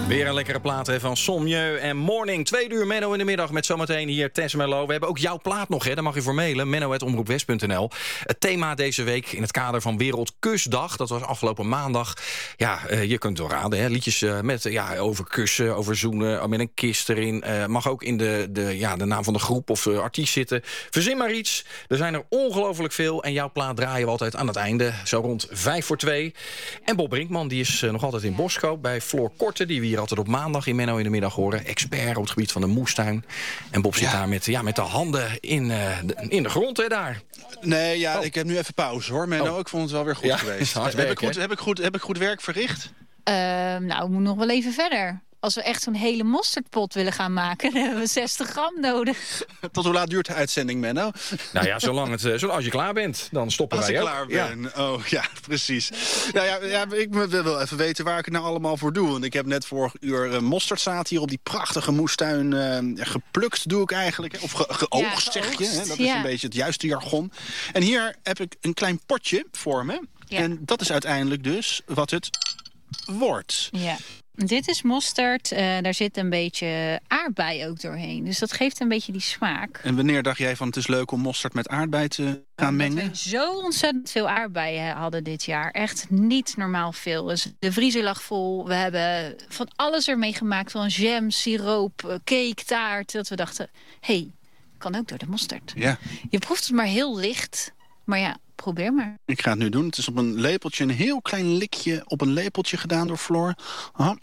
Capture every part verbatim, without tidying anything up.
Weer een lekkere plaat hè, van Sommieu en Morning. Twee uur Menno in de middag met zometeen hier Tess Mello. We hebben ook jouw plaat nog, hè? Daar mag je voor mailen. menno at omroep west punt n l. Het thema deze week in het kader van Wereldkusdag. Dat was afgelopen maandag. Ja, uh, je kunt het wel raden, hè? Liedjes uh, met, uh, ja, over kussen, over zoenen, met een kist erin. Uh, mag ook in de, de, ja, de naam van de groep of uh, artiest zitten. Verzin maar iets. Er zijn er ongelooflijk veel. En jouw plaat draaien we altijd aan het einde. Zo rond vijf voor twee. En Bob Brinkman, die is uh, nog altijd in Boskoop bij Floor Korte, die we hier altijd op maandag in Menno in de middag horen. Expert op het gebied van de moestuin. En Bob zit ja. daar met, ja, met de handen in, uh, de, in de grond, hè, daar. Nee, ja, oh. ik heb nu even pauze, hoor. Menno, oh. ik vond het wel weer goed ja, geweest. Hard heb, werk, ik goed, heb, ik goed, heb ik goed werk verricht? Uh, nou, we moeten nog wel even verder. Als we echt zo'n hele mosterdpot willen gaan maken, dan hebben we zestig gram nodig. Tot hoe laat duurt de uitzending, Menno? Nou ja, zolang het, zolang als je klaar bent, dan stoppen als wij Als ook. ik klaar ben. Ja. Oh, ja, precies. Nou ja, ja, ik wil wel even weten waar ik het nou allemaal voor doe. Want ik heb net vorig uur uh, mosterdzaad hier op die prachtige moestuin uh, geplukt, doe ik eigenlijk. Of ge geoogst, ja, zeg je. Hè? Dat is ja. een beetje het juiste jargon. En hier heb ik een klein potje voor me. Ja. En dat is uiteindelijk dus wat het wordt. Ja. Dit is mosterd, uh, daar zit een beetje aardbei ook doorheen. Dus dat geeft een beetje die smaak. En wanneer dacht jij van het is leuk om mosterd met aardbei te gaan mengen? Omdat we zo ontzettend veel aardbeien hadden dit jaar. Echt niet normaal veel. Dus de vriezer lag vol. We hebben van alles ermee gemaakt. Van jam, siroop, cake, taart. Dat we dachten, hé, hey, kan ook door de mosterd. Ja. Je proeft het maar heel licht. Maar ja, probeer maar. Ik ga het nu doen. Het is op een lepeltje, een heel klein likje op een lepeltje gedaan door Floor. Aha.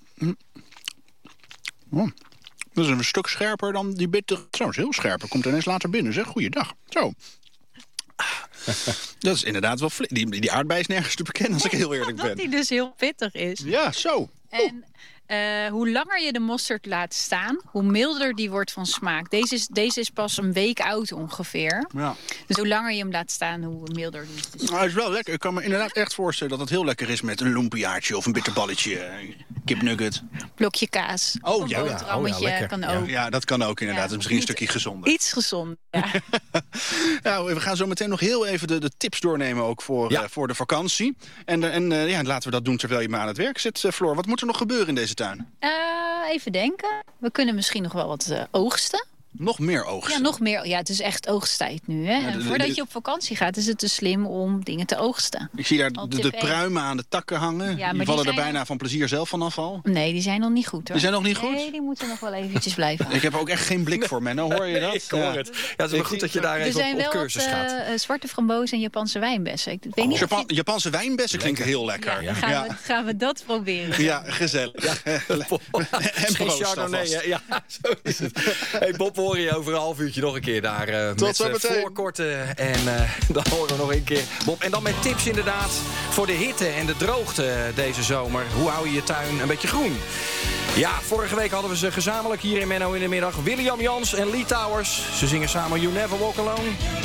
Oh. Dat is een stuk scherper dan die bitter. Zo, is heel scherp. Komt ineens later binnen, zeg. Goeiedag. Zo. Dat is inderdaad wel flink. Die, die aardbei is nergens te bekennen, als ik heel eerlijk ben. Dat die dus heel pittig is. Ja, zo. En uh, hoe langer je de mosterd laat staan, hoe milder die wordt van smaak. Deze is, deze is pas een week oud ongeveer. Ja. Dus hoe langer je hem laat staan, hoe milder die is. Nou, het is wel lekker. Ik kan me inderdaad echt voorstellen dat het heel lekker is met een lumpiaatje of een bitterballetje, kipnugget. Blokje kaas. Oh, een ja, boterhammetje ja. Oh, ja, kan ja. ook. Ja, dat kan ook inderdaad. Ja. Dat is misschien een stukje gezonder. Iets gezonder, ja. Nou, we gaan zo meteen nog heel even de, de tips doornemen ook voor, ja. uh, voor de vakantie. En, en uh, ja, laten we dat doen terwijl je maar aan het werk zit, uh, Floor. Wat moet er nog gebeuren in deze tuin? Uh, even denken. We kunnen misschien nog wel wat uh, oogsten. Nog meer oogsten? Ja, nog meer. Ja, het is echt oogsttijd nu. Hè? Ja, de, de, en voordat de, je op vakantie gaat, is het te slim om dingen te oogsten. Ik zie daar de, de pruimen aan de takken hangen. Ja, die vallen die er bijna nog... van plezier zelf vanaf al. Nee, die zijn nog niet goed, hoor. Die zijn nog niet goed? Nee, die moeten nog wel eventjes blijven. Ik heb ook echt geen blik voor, Menno. Hoor je dat? Nee, ik hoor ja. het. Ja, het is wel goed dat je daar even op, op cursus wat, gaat. Er zijn wel zwarte frambozen en Japanse wijnbessen. Ik weet niet Japan, of je... Japanse wijnbessen klinken heel lekker. Ja, ja. Gaan, ja. We, gaan we dat proberen. Ja, gezellig. Ja. En proost alvast. Ja, zo is het. Hey Bob, hoor je over een half uurtje nog een keer daar. Uh, Tot met zo meteen. Floor Korte. En uh, dan horen we nog een keer Bob. En dan met tips inderdaad voor de hitte en de droogte deze zomer. Hoe hou je je tuin een beetje groen? Ja, vorige week hadden we ze gezamenlijk hier in Menno in de middag. William Jans en Lee Towers. Ze zingen samen You Never Walk Alone.